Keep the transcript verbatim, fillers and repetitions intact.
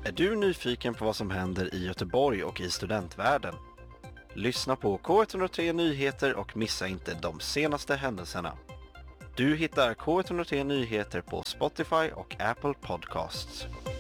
Är du nyfiken på vad som händer i Göteborg och i studentvärlden? Lyssna på K ett noll tre Nyheter och missa inte de senaste händelserna. Du hittar K ett noll tre Nyheter på Spotify och Apple Podcasts.